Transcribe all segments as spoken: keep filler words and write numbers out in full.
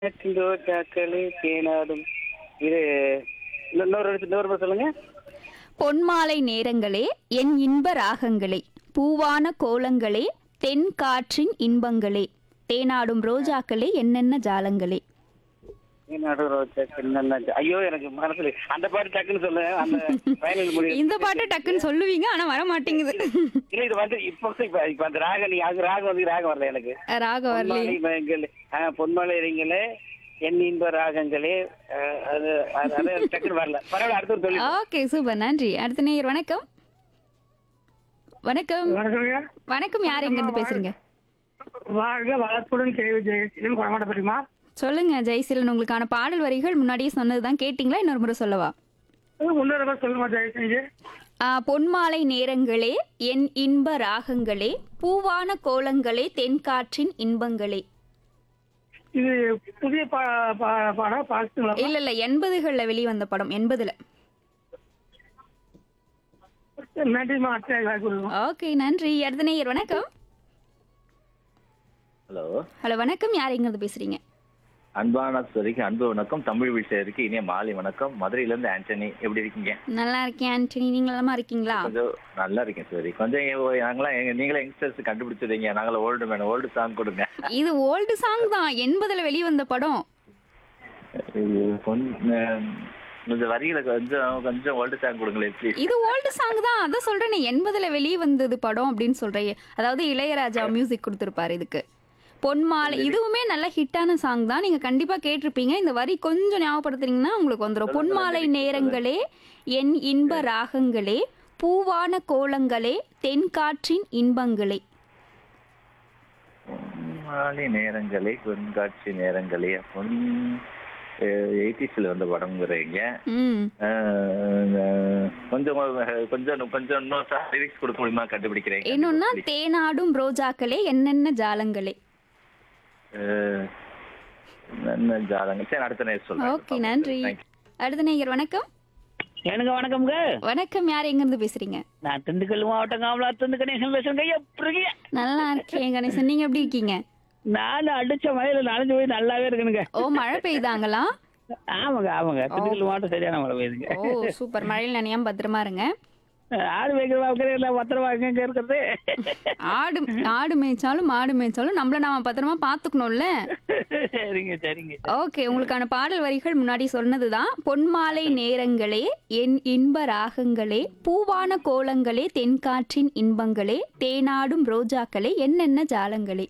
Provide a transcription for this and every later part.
ரோஜாக்களே தேனாடும் இது இன்னொரு இன்னொரு இன்னொரு முறை சொல்லுங்க. பொன்மாலை நேரங்களே என் இன்ப ராகங்களே பூவான கோலங்களே தென் காற்றின் இன்பங்களே தேனாடும் ரோஜாக்களே என்னென்ன ஜாலங்களே. தேனாடும் ரோஜாக்கள் என்னென்ன ஜா- ஐயோ எனக்கு மனசுல அந்த பாட்டு டக்குன்னு சொல்லுங்க. அந்த வயலின் மொழி இந்த பாட்டு டக்குன்னு சொல்லுவீங்க ஆனா வர மாட்டேங்குது. இல்ல இது வந்து இப்போ இப்ப இப்ப அந்த ராகம் நீங்க அது ராகம் வந்து ராகம் வரல எனக்கு. ராகம் வரலையே. பொன்மாலை மயங்களே, ஆ, பொன்மாலை இறங்களே என் இன்ப ராகங்களே, ஆ, அது அது அது டக்குன்னு வரல. பரவாயில்ல, அடுத்த ஒரு சொல்லி. ஓகே சூப்பர் நன்றி. அடுத்த நேயர் வணக்கம். வணக்கம் வணக்கம் யார் எங்க இருந்து பேசுறீங்க? வாழ்க வளத்துடன் கேள்வி ஜெயசீலன் குணமாட்ட தெரியுமா? சொல்லுங்க ஜெயசீலன், உங்களுக்கான பாடல் வரிகள் முன்னாடியே சொன்னதுதான், கேட்டீங்களா? இன்னொரு முறை சொல்லவா? முன்னூறு ரூபாய் சொல்லுமா ஜெயசீலன்? ஆ, பொன்மாலை நேரங்களே என் இன்ப ராகங்களே பூவான கோலங்களே தென்காற்றின் இன்பங்களே. இது புதிய பா- பா- பாடம் பாட்டுங்களா? இல்ல இல்ல எண்பதுகள்ல வெளிவந்த படம். எண்பதுல. நன்றிமா, அத்தை வாய்ப்பு கொடுங்க. ஓகே நன்றி. அடுத்த நேயர் வணக்கம். ஹலோ, ஹலோ வணக்கம் யார் எங்க இருந்து பேசுறீங்க? அன்பான சுவரிக்கு அன்பு வணக்கம். தமிழ் விஷயருக்கு இனிய மாலை வணக்கம். மதுரையில இருந்து ஆண்டனி. எப்படி இருக்கீங்க? நல்லா இருக்கேன் ஆண்டனி, நீங்க நலமா இருக்கீங்களா? கொஞ்சம் நல்லா இருக்கேன் சுவரி. கொஞ்சம் எங்க- நாங்களாம் எங்க- நீங்களே யங்ஸ்டர்ஸ் கண்டுபிடிச்சிருங்க. நாங்கள ஓல்டு மேன், ஓல்டு சாங் கொடுங்க. இது ஓல்டு சாங் தான், எண்பதுல வெளிவந்த படம். இது கொஞ்சம் கொஞ்சம் வரிகளை கொஞ்சம் கொஞ்சம் ஓல்டு சாங் கொடுங்களேன் ப்ளீஸ். இது ஓல்டு சாங் தான், அதான் சொல்றேனே, எண்பதுல வெளியே வந்தது படம் அப்படின்னு சொல்றேன். அதாவது இளையராஜா மியூசிக் கொடுத்திருப்பாரு இதுக்கு. பொன்மாலை இதுவுமே நல்ல ஹிட்டான சாங் தான், நீங்க கண்டிப்பா கேட்டிருப்பீங்க. இந்த வரி கொஞ்சம் ஞாபகப்படுத்துறீங்கன்னா உங்களுக்கு வந்துடும். பொன்மாலை நேரங்களே என் இன்ப ராகங்களே பூவான கோலங்களே தென்காற்றின் இன்பங்களே. மாலை நேரங்களே, பொன்காட்சி நேரங்களே, பொன் எயிட்டிஸ்ல வந்த படம்ங்கிறீங்க. ம் அஹ், கொஞ்சம் கொஞ்சம் கொஞ்சம் இன்னும் லிரிக்ஸ் கொடுக்க முடியுமா? கண்டுபிடிக்கிறேன். இன்னொன்னா தேனாடும் ரோஜாக்களே என்னென்ன ஜாலங்களே. அஹ், என்ன ஜாதகம். சரி, அடுத்த நேரம் சொல்றேன். ஓகே நன்றி. அடுத்த நேயர் வணக்கம். எனக்கு வணக்கம்ங்க. வணக்கம் யார் எங்க இருந்து பேசுறீங்க? நான் திண்டுக்கல் மாவட்டம் காமலாத்திலிருந்து கணேசன் பேசுறேங்க. எப்படி நல்லா இருக்கேன் கணேசன், நீங்க எப்படி இருக்கீங்க? நான் அடிச்ச மழையில நனைஞ்சு போய் நல்லாவே இருக்கணுங்க. ஓ மழை பெய்தாங்களா? ஆமாங்க ஆமாங்க, திண்டுக்கல் மாவட்டம் சரியான மழை பெய்யுதுங்க. ஓ சூப்பர், மழையில் நனையாம பத்திரமா இருங்க. ஆடு வைக்கிற பத்திரமா எங்க இருக்கிறது? ஆடு ஆடு மேய்ச்சாலும் மாடு மேய்ச்சாலும் நம்மள நாம பத்திரமா பாத்துக்கணும்ல. சரிங்க சரிங்க. ஓகே, உங்களுக்கான பாடல் வரிகள் முன்னாடி சொன்னதுதான். பொன்மாலை நேரங்களே என் இன்ப ராகங்களே பூவான கோலங்களே தென்காற்றின் இன்பங்களே தேனாடும் ரோஜாக்களே என்னென்ன ஜாலங்களே.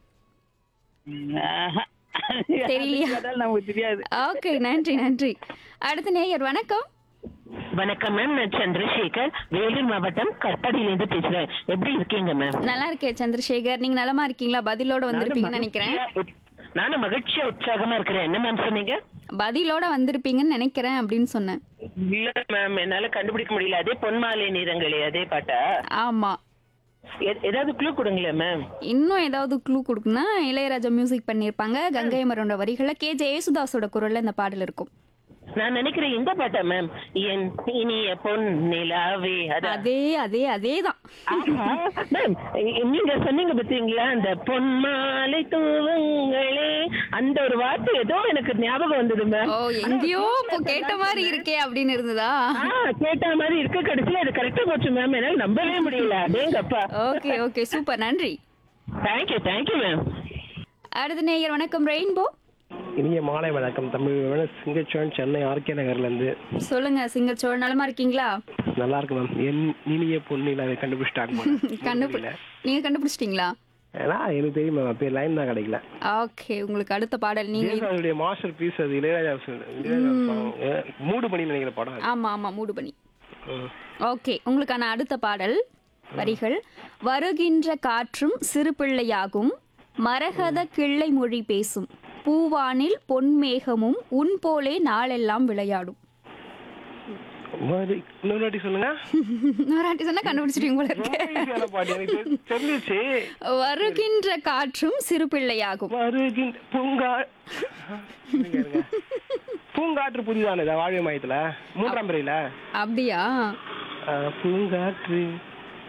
ஆஹா. தெரியலையா? கேட்டாலும் நமக்கு தெரியாது. ஓகே நன்றி நன்றி. அடுத்த நேயர் வணக்கம். வணக்கம் மேம், நான் சந்திரசேகர், வேலூர் மாவட்டம் கற்படியிலிருந்து பேசுறேன். எப்படி இருக்கீங்க மேம்? நல்லா இருக்கேன் சந்திரசேகர், நீங்க நலமா இருக்கீங்களா? பதிலோட வந்திருப்பீங்கன்னு நினைக்கிறேன். நானும் மகிழ்ச்சியா உற்சாகமா இருக்கிறேன். என்ன மேம் சொன்னீங்க? பதிலோட வந்திருப்பீங்கன்னு நினைக்கிறேன் அப்படின்னு சொன்னேன். இல்ல மேம், என்னால கண்டுபிடிக்க முடியல. அதே பொன்மாலை நீரங்களே அதே பாட்டா? ஆமா. எ- ஏதாவது க்ளூ கொடுங்களேன் மேம். இன்னும் ஏதாவது க்ளூ கொடுக்குன்னா, இளையராஜா மியூசிக் பண்ணியிருப்பாங்க. கங்கை மரோட வரிகளை கே ஜே யேசுதாஸோட குரல்ல இந்த பாடல் இருக்கும். நான் நினைக்கிறேன் இந்த பாட்டா மேம், என் இனிய பொன் நிலாவே. அதான். அதே அதே அதே தான். ஆமா. மேம், நீங்க சொன்னீங்க பாத்தீங்களா, அந்த பொன்மாலை தூவங்களே, அந்த ஒரு வார்த்தை ஏதோ எனக்கு ஞாபகம் வந்தது மேம். ஓ எங்கேயோ இப்போ கேட்ட மாதிரி இருக்கே அப்படின்னு இருந்ததா? ஆ, கேட்ட மாதிரி இருக்க, கடைசியில அது கரெக்டா போச்சு மேம். என்னால நம்பவே முடியல. அடேங்கப்பா. ஓகே ஓகே சூப்பர் நன்றி. Thank you thank you ma'am. அடுத்த நேயர் வணக்கம் ரெயின்போ. இனிய மாலை வணக்கம். தமிழ் சிங்கச்சோழன், சென்னை ஆர்கே நகர்ல இருந்து. சொல்லுங்க சிங்கச்சோழ், நலமா இருக்கீங்களா? நல்லா இருக்கு மேம். என் இனிய பொன்னில அதை கண்டுபிடிச்சிட்டாங்க. கண்டுபிடி நீங்க கண்டுபிடிச்சிட்டீங்களா? ஏன்னா எனக்கு தெரியும் மேம், அப்போ லைன் தான் கிடைக்கல. ஓகே, உங்களுக்கு அடுத்த பாடல் நீங்க. அவருடைய மாஸ்டர் பீஸ் அது. இளையராஜா இளையராஜா song. மூடு பண்ணி நினைக்கிற படம் அது. ஆமா ஆமா மூடு பண்ணி. ம். ஓகே, உங்களுக்கான அடுத்த பாடல் வரிகள். வருகின்ற காற்றும் சிறு பிள்ளையாகும் மரகத கிள்ளை மொழி பேசும் பூவானில் பொன்மேகமும் உன் போலே நாளெல்லாம் விளையாடும். மறு- இன்னொரு வாட்டி சொல்லுங்க. நாராட்டி சொன்னா கண்டுபிடிச்சிட்டீங்க போல இருக்கு. ஈஸியான பாட்டு எனக்கு தெரி- தெரிஞ்சிச்சு. வருகின்ற காற்றும் சிறு பிள்ளையாகும். வருகின்ற பூங்கா இருங்க, இருங்க. பூங்காற்று புதிதானே வாழ்வை மையத்துல மூன்றாம் பிறையில. அப்படியா? பூங்காற்று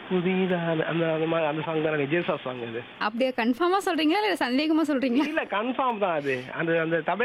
புதிதான அந்த அந்த மாதிரி அந்த சாங் தான் ஜேசா சாங் அது. அப்படியே கன்ஃபார்மா சொல்றீங்களா இல்ல சந்தேகமா சொல்றீங்களா? இல்ல கன்ஃபார்ம் தான் அது. அந்த அந்த தபேலா